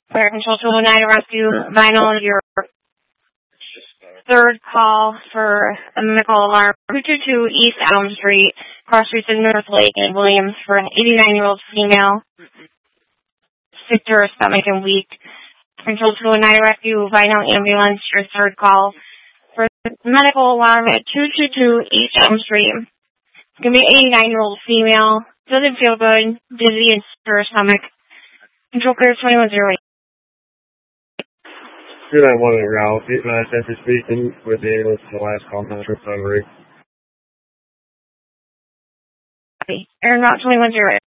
Fire Control 209 Rescue Vinyl, your third call for a medical alarm. 222 East Elm Street, cross streets in North Lake and Williams for an 89-year-old female. Sick to her stomach and weak. Control 209 Rescue Vinyl Ambulance, your third call for medical alarm at 222 East Elm Street. It's going to be an 89-year-old female. Doesn't feel good. Dizzy and sick to her stomach. Control clear 2108. 291 route, 89 Center speaking with the ambulance to the last call, not recovery. Aaron Route 2108.